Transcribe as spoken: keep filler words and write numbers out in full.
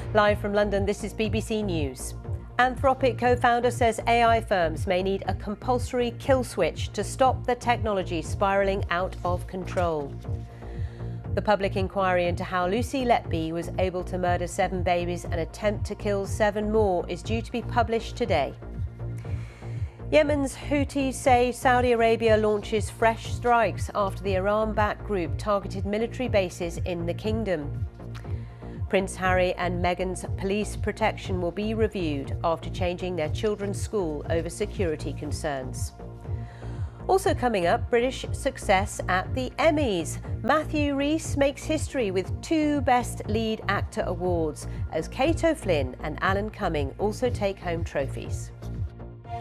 Live from London, this is B B C News. Anthropic co-founder says A I firms may need a compulsory kill switch to stop the technology spiralling out of control. The public inquiry into how Lucy Letby was able to murder seven babies and attempt to kill seven more is due to be published today. Yemen's Houthis say Saudi Arabia launches fresh strikes after the Iran-backed group targeted military bases in the kingdom. Prince Harry and Meghan's police protection will be reviewed after changing their children's school over security concerns. Also coming up, British success at the Emmys. Matthew Rhys makes history with two Best Lead Actor awards as Kate O'Flynn and Alan Cumming also take home trophies.